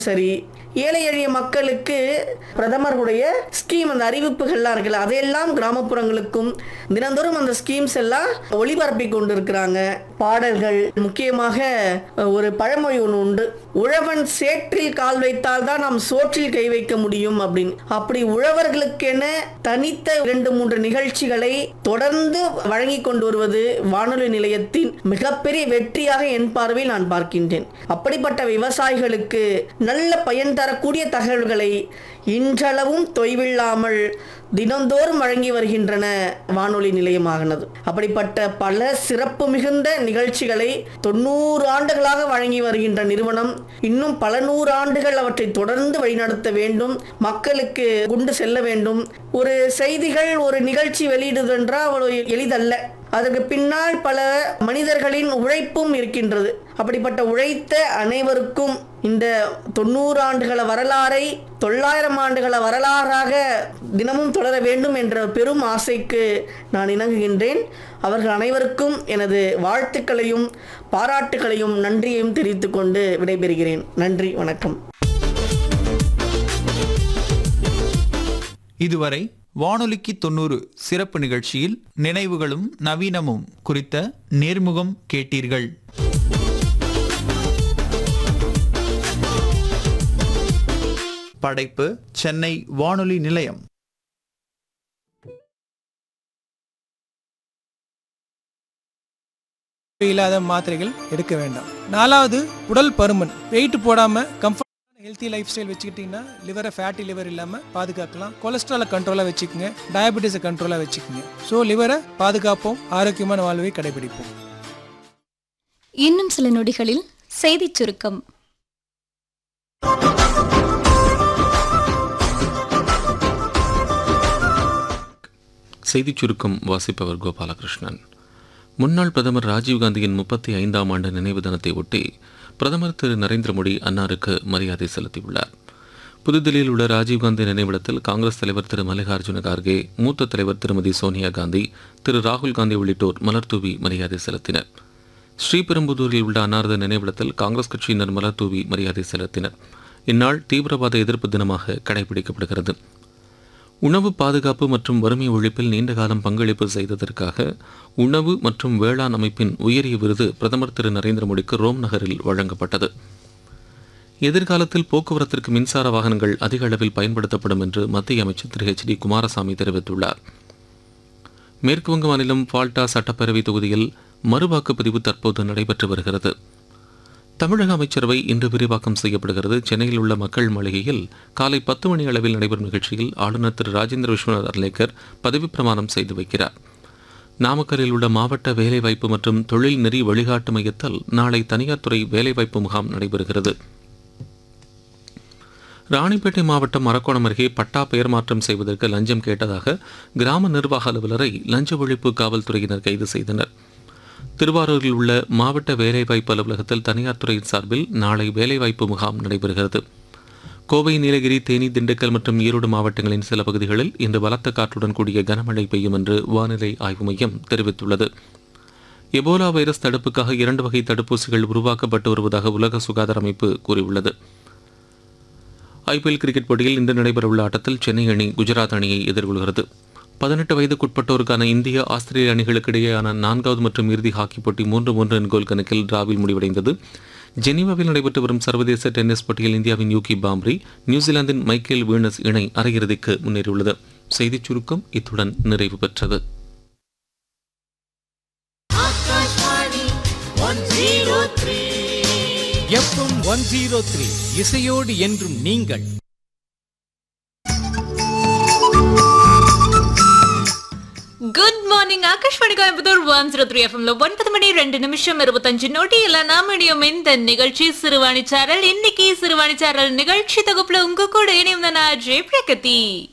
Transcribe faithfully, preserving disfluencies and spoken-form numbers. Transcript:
சரி, ஏழை எளிய மக்களுக்கு பிரதமருடைய ஸ்கீம் அந்த அறிவிப்புகள்லாம் இருக்குல்ல, அதையெல்லாம் கிராமப்புறங்களுக்கும் தினந்தோறும் அந்த ஸ்கீம்ஸ் எல்லாம் ஒளிபரப்பி கொண்டு இருக்கிறாங்க. பாடல்கள், முக்கியமாக ஒரு பழமொழி ஒன்று உண்டு, உழவன் சேற்றில் கால் வைத்தால் தான் நாம் சோற்றில் கை வைக்க முடியும் அப்படின்னு. அப்படி உழவர்களுக்கென தனித்த இரண்டு மூன்று நிகழ்ச்சிகளை தொடர்ந்து வழங்கி கொண்டு வருவது வானொலி நிலையத்தின் மிகப்பெரிய வெற்றியாக என் பார்வையில் நான் பார்க்கின்றேன். அப்படிப்பட்ட விவசாயிகளுக்கு நல்ல பயன் தரக்கூடிய தகவல்களை இன்றளவும் தொய்வில்லாமல் தினந்தோறும் வழங்கி வருகின்றன வானொலி நிலையமாகினது. அப்படிப்பட்ட பல சிறப்பு மிகுந்த நிகழ்ச்சிகளை தொண்ணூறு ஆண்டுகளாக வழங்கி வருகின்ற நிறுவனம் இன்னும் பல நூறு ஆண்டுகள் அவற்றை தொடர்ந்து வழிநடத்த வேண்டும், மக்களுக்கு கொண்டு செல்ல வேண்டும். ஒரு செய்திகள், ஒரு நிகழ்ச்சி வெளியிடுவதென்றால் அவ்வளவு எளிதல்ல. அதற்கு பின்னால் பல மனிதர்களின் உழைப்பும் இருக்கின்றது. அப்படிப்பட்ட உழைத்த அனைவருக்கும் இந்த தொண்ணூறு ஆண்டுகள வரலாறை தொள்ளாயிரம் ஆண்டுகள வரலாறாக தினமும் தொடர வேண்டும் என்ற பெரும் ஆசைக்கு நான் இணங்குகின்றேன். அவர்கள் அனைவருக்கும் எனது வாழ்த்துக்களையும் பாராட்டுகளையும் நன்றியையும் தெரிவித்துக் கொண்டு விடைபெறுகிறேன். நன்றி, வணக்கம். இதுவரை வானொலிக்கு தொண்ணூறு சிறப்பு நிகழ்ச்சியில் நினைவுகளும் நவீனமும் குறித்த நேர்முகம் கேட்டீர்கள். படைப்பு சென்னை வானொலி நிலையம். இல்லாத மாத்திரைகள் எடுக்க வேண்டாம். நாலாவது, உடல் பருமன். வெயிட் போடாம கம்ஃபர்ட் ஹெல்த்தி லைஃப் ஸ்டைல் வச்சுக்கிட்டிங்கன்னா லிவரை ஃபேட்டி லிவர் இல்லாமல் பாதுகாக்கலாம். கொலஸ்ட்ராலை கண்ட்ரோலாக வச்சுக்கோங்க, டயபெட்டிஸை கண்ட்ரோலாக வச்சுக்கோங்க. ஸோ லிவரை பாதுகாப்போம், ஆரோக்கியமான வாழ்வை கடைபிடிப்போம். இன்னும் சில நொடிகளில் செய்திச் சுருக்கம். செய்திச் சுருக்கம் வாசிப்பவர் கோபாலகிருஷ்ணன். முன்னாள் பிரதமர் ராஜீவ்காந்தியின் முப்பத்தி ஐந்தாம் ஆண்டு நினைவு தினத்தை ஒட்டி பிரதமர் திரு நரேந்திர மோடி அன்னாருக்கு மரியாதை செலுத்தியுள்ளார். புதுதில்லியில் உள்ள ராஜீவ்காந்தி நினைவிடத்தில் காங்கிரஸ் தலைவர் திரு மல்லிகார்ஜுன கார்கே, மூத்த தலைவர் திருமதி சோனியா காந்தி, திரு ராகுல் காந்தி உள்ளிட்டோர் மலர்தூவி மரியாதை செலுத்தினர். ஸ்ரீபெரும்புதூரில் உள்ள அன்னாரது நினைவிடத்தில் காங்கிரஸ் கட்சியினர் மலர்தூவி மரியாதை செலுத்தினர். இந்நாள் தீவிரவாத எதிர்ப்பு தினமாக கடைபிடிக்கப்படுகிறது. உணவு பாதுகாப்பு மற்றும் வறுமை ஒழிப்பில் நீண்ட காலம் பங்களிப்பு செய்ததற்காக உணவு மற்றும் வேளாண் அமைப்பின் உயரிய விருது பிரதமர் திரு நரேந்திர மோடிக்கு ரோம் நகரில் வழங்கப்பட்டது. எதிர்காலத்தில் போக்குவரத்திற்கு மின்சார வாகனங்கள் அதிக அளவில் பயன்படுத்தப்படும் என்று மத்திய அமைச்சர் திரு ஹெச் டி குமாரசாமி தெரிவித்துள்ளார். மேற்குவங்க மாநிலம் ஃபால்டா சட்டப்பேரவை தொகுதியில் மறுவாக்குப்பதிவு தற்போது நடைபெற்று வருகிறது. தமிழக அமைச்சரவை இன்று விரிவாக்கம் செய்யப்படுகிறது. சென்னையில் உள்ள மக்கள் மாளிகையில் காலை பத்து மணி அளவில் நடைபெறும் நிகழ்ச்சியில் ஆளுநர் திரு ராஜேந்திர விஸ்வநாத் அர்லேக்கர் பதவிப் பிரமாணம் செய்து வைக்கிறார். நாமக்கலில் உள்ள மாவட்ட வேலைவாய்ப்பு மற்றும் தொழில் நெறி வழிகாட்டு மையத்தில் நாளை தனியார் துறை வேலைவாய்ப்பு முகாம் நடைபெறுகிறது. ராணிப்பேட்டை மாவட்டம் அரக்கோணம் அருகே பட்டா பெயர் மாற்றம் செய்வதற்கு லஞ்சம் கேட்டதாக கிராம நிர்வாக அலுவலரை லஞ்ச ஒழிப்பு காவல்துறையினர் கைது செய்தனர். திருவாரூரில் உள்ள மாவட்ட வேலைவாய்ப்பு அலுவலகத்தில் தனியார் துறையின் சார்பில் நாளை வேலைவாய்ப்பு முகாம் நடைபெறுகிறது. கோவை, நீலகிரி, தேனி, திண்டுக்கல் மற்றும் ஈரோடு மாவட்டங்களின் சில பகுதிகளில் இன்று பலத்த காற்றுடன் கூடிய கனமழை பெய்யும் என்று வானிலை ஆய்வு மையம் தெரிவித்துள்ளது. எபோலா வைரஸ் தடுப்புக்காக இரண்டு வகை தடுப்பூசிகள் உருவாக்கப்பட்டு வருவதாக உலக சுகாதார அமைப்பு கூறியுள்ளது. ஐபிஎல் கிரிக்கெட் போட்டியில் இன்று நடைபெறவுள்ள ஆட்டத்தில் சென்னை அணி குஜராத் அணியை எதிர்கொள்கிறது. பதினெட்டு வயதுக்குட்பட்டோருக்கான இந்திய ஆஸ்திரேலிய அணிகளுக்கு இடையேயான நான்காவது மற்றும் இறுதி ஹாக்கி போட்டி மூன்று மூன்று என் கோல் கணக்கில் டிராவில் முடிவடைந்தது. ஜெனீவாவில் நடைபெற்று வரும் சர்வதேச டென்னிஸ் போட்டியில் இந்தியாவின் யூகி பாம்ரி, நியூசிலாந்தின் மைக்கேல் வீனஸ் இணை அரையிறுதிக்கு முன்னேறியுள்ளது. செய்திச் சுருக்கம் இத்துடன் நிறைவு பெற்றது. எஃப்எம் ஒன் ஜீரோ த்ரீ இசையோடு என்றும் நீங்கள். Good morning. Akashvani Coimbatore one zero three எஃப்எம்ல ஒன்பது மணி ரெண்டு நிமிஷம் இருபத்தஞ்சு நொடியில் நாம் இணையும் இந்த நிகழ்ச்சி சிறுவாணி சாரல். இன்னைக்கு சிறுவாணி சாரல் நிகழ்ச்சி தொகுப்புல உங்க கூட இணையும் நான் ஜெய் பிரகதி.